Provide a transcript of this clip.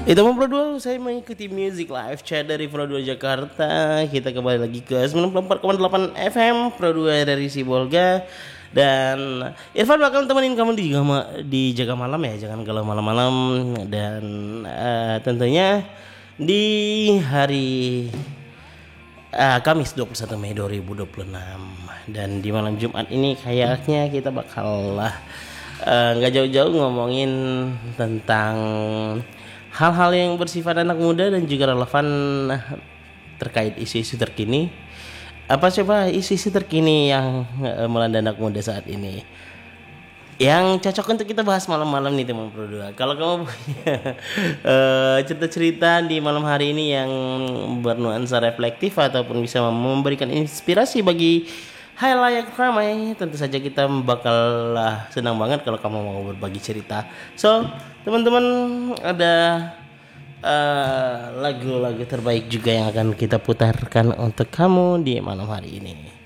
Itu mau Pro 2, saya mengikuti Music Live Chat dari Pro 2 Jakarta. Kita kembali lagi ke 94,8 FM Pro 2 dari Sibolga. Dan Irfan bakal temenin kamu di jaga malam ya, jangan galau malam-malam. Dan tentunya di hari Kamis 21 Mei 2026. Dan di malam Jumat ini kayaknya kita bakal nggak jauh-jauh ngomongin tentang hal-hal yang bersifat anak muda dan juga relevan terkait isu-isu terkini. Apa coba isu-isu terkini yang melanda anak muda saat ini yang cocok untuk kita bahas malam-malam nih teman Pro 2. Kalau kamu punya cerita-cerita di malam hari ini yang bernuansa reflektif ataupun bisa memberikan inspirasi bagi halayak ramai, tentu saja kita bakal senang banget kalau kamu mau berbagi cerita. So, teman-teman, ada lagu-lagu terbaik juga yang akan kita putarkan untuk kamu di malam hari ini.